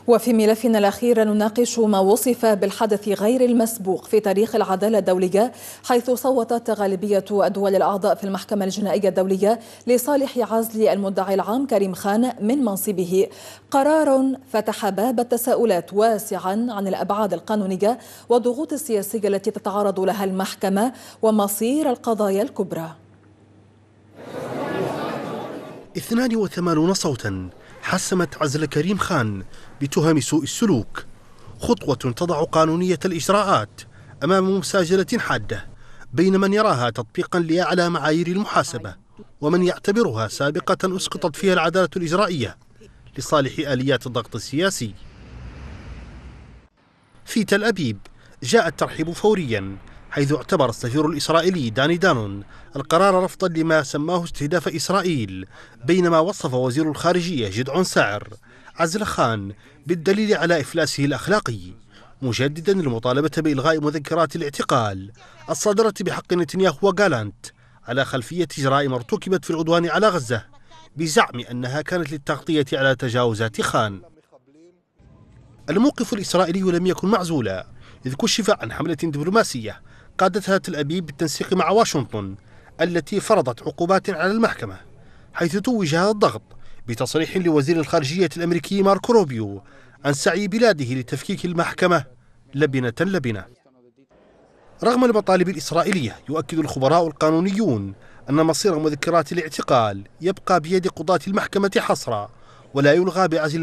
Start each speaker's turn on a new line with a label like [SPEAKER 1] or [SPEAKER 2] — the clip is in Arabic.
[SPEAKER 1] وفي ملفنا الأخير نناقش ما وصف بالحدث غير المسبوق في تاريخ العدالة الدولية، حيث صوتت غالبية الدول الأعضاء في المحكمة الجنائية الدولية لصالح عزل المدعي العام كريم خان من منصبه. قرار فتح باب التساؤلات واسعا عن الأبعاد القانونية والضغوط السياسية التي تتعرض لها المحكمة ومصير القضايا الكبرى.
[SPEAKER 2] 82 صوتا حسمت عزل كريم خان بتهم سوء السلوك، خطوة تضع قانونية الإجراءات أمام مساجلة حادة بين من يراها تطبيقا لأعلى معايير المحاسبة ومن يعتبرها سابقة أسقطت فيها العدالة الإجرائية لصالح آليات الضغط السياسي. في تل أبيب جاء الترحيب فوريا، حيث اعتبر السفير الإسرائيلي داني دانون القرار رفضا لما سماه استهداف إسرائيل، بينما وصف وزير الخارجية جدعون ساعر عزل خان بالدليل على إفلاسه الأخلاقي، مجددا المطالبة بإلغاء مذكرات الاعتقال الصادرة بحق نتنياهو وغالانت على خلفية جرائم ارتكبت في العدوان على غزة، بزعم أنها كانت للتغطية على تجاوزات خان. الموقف الإسرائيلي لم يكن معزولا، إذ كشف عن حملة دبلوماسية قادتها تل أبيب بالتنسيق مع واشنطن التي فرضت عقوبات على المحكمة، حيث توج هذا الضغط بتصريح لوزير الخارجية الأمريكي ماركو روبيو عن سعي بلاده لتفكيك المحكمة لبنة لبنة. رغم المطالب الإسرائيلية، يؤكد الخبراء القانونيون أن مصير مذكرات الاعتقال يبقى بيد قضاة المحكمة حصرا، ولا يلغى بعزل